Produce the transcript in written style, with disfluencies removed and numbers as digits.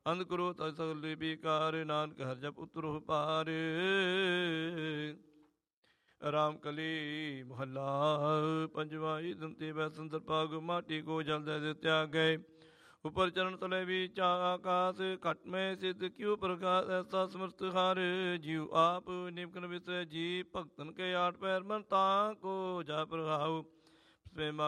ਅੰਧ ਕਰੋ ਤਜ ਸਗਲ ਬੇਕਾਰ, ਨਾਨਕ ਹਰਿ ਜਪ ਉਤਰੋ ਪਾਰ। ਰਾਮ ਕਲੀ ਮਹੱਲਾ ਪੰਜਵਾ। ਦੰਤੇ ਬੈ ਸੰਤਰ ਭਾਗ, ਮਾਟੀ ਕੋ ਜਲ ਦੇ ਤਿਆਗ ਗਏ। ਉਪਰ ਚਰਨ ਤਲੇ ਵਿੱਚ ਆਕਾਸ, ਘਟ ਮੈਂ ਸਿੱਧ ਕਿਉ ਪ੍ਰਕਾਸ਼। ਐਸਾ ਸਮਰਥ ਹਰ ਜੀਉ ਆਪ, ਨਿਮਕਨ ਵਿਸਰੈ ਜੀ ਭਗਤਨ ਕੇ ਆਠ ਪੈਰ। ਮਨ ਤਾਂ ਕੋ ਜਾ ਪ੍ਰਗਾਉ।